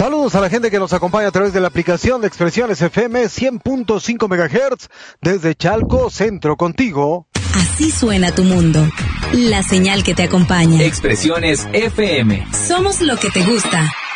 Saludos a la gente que nos acompaña a través de la aplicación de Expresiones FM 100.5 MHz desde Chalco, Centro, contigo. Así suena tu mundo. La señal que te acompaña. Expresiones FM. Somos lo que te gusta.